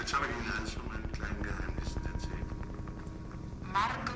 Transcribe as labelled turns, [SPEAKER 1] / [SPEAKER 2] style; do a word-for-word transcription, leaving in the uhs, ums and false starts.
[SPEAKER 1] Jetzt habe ich Ihnen eins von meinen kleinen Geheimnissen erzählt.
[SPEAKER 2] Margot